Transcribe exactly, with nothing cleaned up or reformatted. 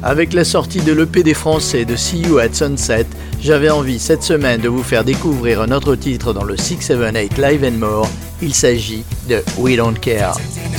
Avec la sortie de l'E P des Français de See You at Sunset, j'avais envie cette semaine de vous faire découvrir un autre titre dans le six seven eight Live and More. Il s'agit de We Don't Care.